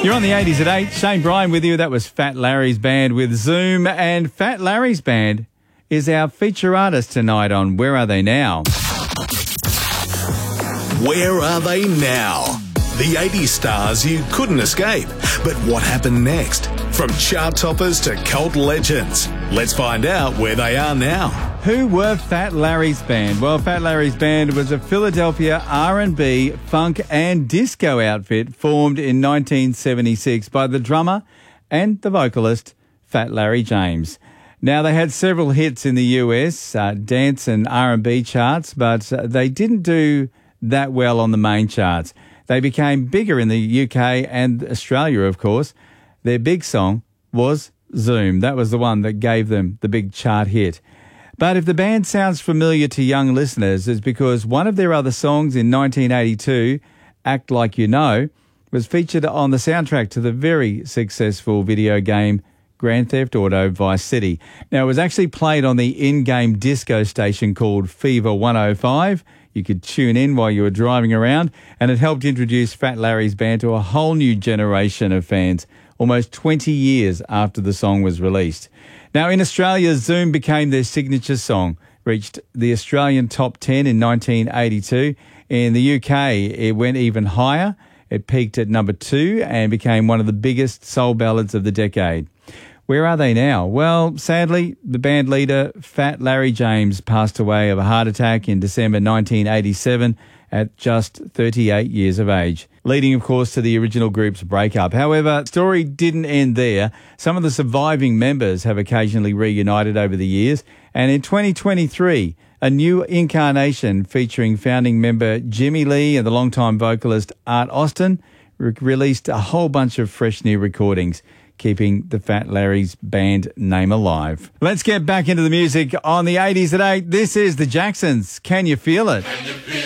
You're on the 80s at 8. Shane Bryan with you. That was Fat Larry's band with Zoom. And Fat Larry's band is our feature artist tonight on Where Are They Now? Where are they now? The 80s stars you couldn't escape. But what happened next? From chart toppers to cult legends. Let's find out where they are now. Who were Fat Larry's band? Well, Fat Larry's band was a Philadelphia R&B, funk and disco outfit formed in 1976 by the drummer and the vocalist Fat Larry James. Now, they had several hits in the US, dance and R&B charts, but they didn't do that well on the main charts. They became bigger in the UK and Australia, of course. Their big song was Zoom. That was the one that gave them the big chart hit. But if the band sounds familiar to young listeners, it's because one of their other songs in 1982, Act Like You Know, was featured on the soundtrack to the very successful video game Grand Theft Auto Vice City. Now, it was actually played on the in-game disco station called Fever 105. You could tune in while you were driving around, and it helped introduce Fat Larry's band to a whole new generation of fans, almost 20 years after the song was released. Now, in Australia, Zoom became their signature song, reached the Australian top 10 in 1982. In the UK, it went even higher. It peaked at number 2 and became one of the biggest soul ballads of the decade. Where are they now? Well, sadly, the band leader, Fat Larry James, passed away of a heart attack in December 1987 at just 38 years of age, leading, of course, to the original group's breakup. However, the story didn't end there. Some of the surviving members have occasionally reunited over the years, and in 2023, a new incarnation featuring founding member Jimmy Lee and the longtime vocalist Art Austin released a whole bunch of fresh new recordings, keeping the Fat Larry's band name alive. Let's get back into the music on the 80s at 8. This is the Jacksons. Can you feel it?